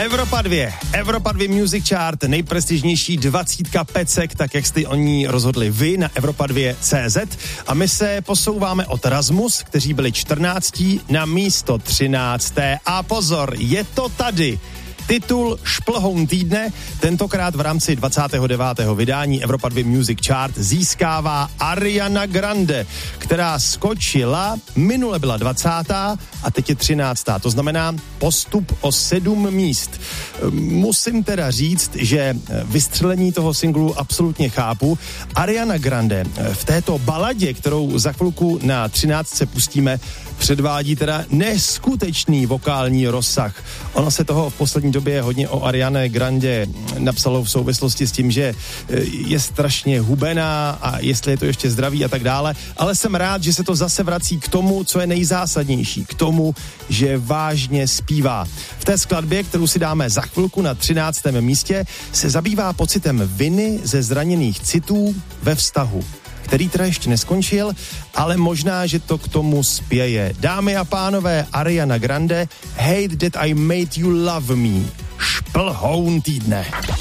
Evropa 2 Music Chart, nejprestižnější 20 pecek, tak jak jste o ní rozhodli vy na Evropa2.cz, a my se posouváme od Rasmus, kteří byli 14. na místo 13. A pozor, je to tady. Titul Šplhoun týdne, tentokrát v rámci 29. vydání Evropa 2 Music Chart získává Ariana Grande, která skočila, minule byla 20. a teď je 13. To znamená postup o 7 míst. Musím teda říct, že vystřelení toho singlu absolutně chápu. Ariana Grande v této baladě, kterou za chvilku na 13. pustíme, předvádí teda neskutečný vokální rozsah. Ono se toho v poslední době hodně o Ariane Grande napsalo v souvislosti s tím, že je strašně hubená a jestli je to ještě zdraví a tak dále, ale jsem rád, že se to zase vrací k tomu, co je nejzásadnější, k tomu, že vážně zpívá. V té skladbě, kterou si dáme za chvilku na 13. místě, se zabývá pocitem viny ze zraněných citů ve vztahu, který teda ještě neskončil, ale možná, že to k tomu spěje. Dámy a pánové, Ariana Grande, Hate That I Made You Love Me, Šplhoun týdne.